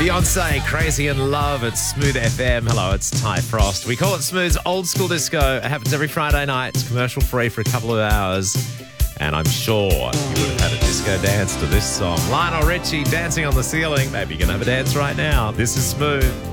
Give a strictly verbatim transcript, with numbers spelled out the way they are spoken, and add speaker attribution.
Speaker 1: Beyonce, Crazy in Love at Smooth F M. Hello, it's Ty Frost. We call it Smooth's Old School Disco. It happens every Friday night. It's commercial free for a couple of hours. And I'm sure you would have had a disco dance to this song. Lionel Richie, Dancing on the Ceiling. Maybe you can have a dance right now. This is Smooth.